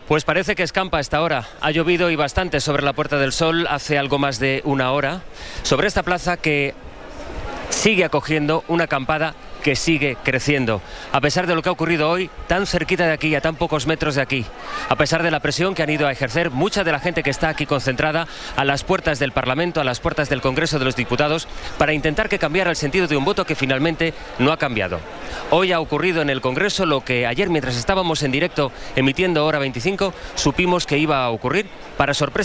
Pues parece que escampa a esta hora. Ha llovido y bastante sobre la Puerta del Sol hace algo más de una hora, sobre esta plaza que sigue acogiendo una acampada que sigue creciendo, a pesar de lo que ha ocurrido hoy, tan cerquita de aquí, a tan pocos metros de aquí, a pesar de la presión que han ido a ejercer mucha de la gente que está aquí concentrada a las puertas del Parlamento, a las puertas del Congreso de los Diputados, para intentar que cambiara el sentido de un voto que finalmente no ha cambiado. Hoy ha ocurrido en el Congreso lo que ayer, mientras estábamos en directo emitiendo Hora 25, supimos que iba a ocurrir, para sorpresa